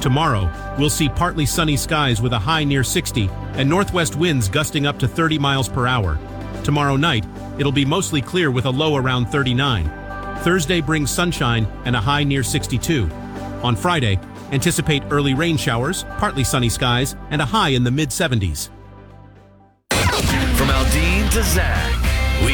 Tomorrow, we'll see partly sunny skies with a high near 60 and northwest winds gusting up to 30 miles per hour. Tomorrow night, it'll be mostly clear with a low around 39. Thursday brings sunshine and a high near 62. On Friday, anticipate early rain showers, partly sunny skies, and a high in the mid-70s. From Aldine to Zach.